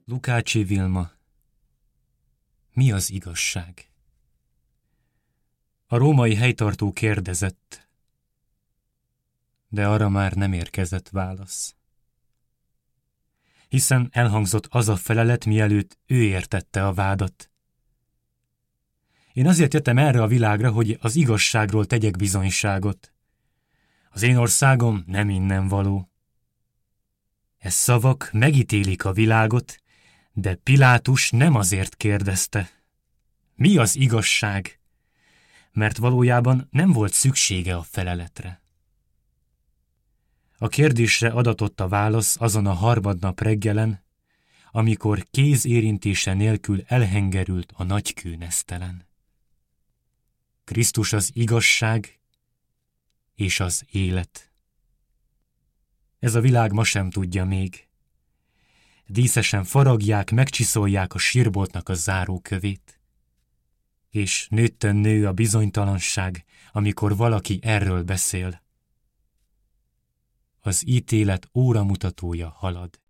Lukácsi Vilma. Mi az igazság? A római helytartó kérdezett, de arra már nem érkezett válasz. Hiszen elhangzott az a felelet, mielőtt ő értette a vádat. Én azért jöttem erre a világra, hogy az igazságról tegyek bizonyságot. Az én országom nem innen való. E szavak megítélik a világot, de Pilátus nem azért kérdezte. Mi az igazság? Mert valójában nem volt szüksége a feleletre. A kérdésre adatott a válasz azon a harmadnap reggelen, amikor kéz érintése nélkül elhengerült a nagy kőnesztelen. Krisztus az igazság és az élet. Ez a világ ma sem tudja még. Díszesen faragják, megcsiszolják a sírboltnak a zárókövét. És nőtten nő a bizonytalanság, amikor valaki erről beszél. Az ítélet óramutatója halad.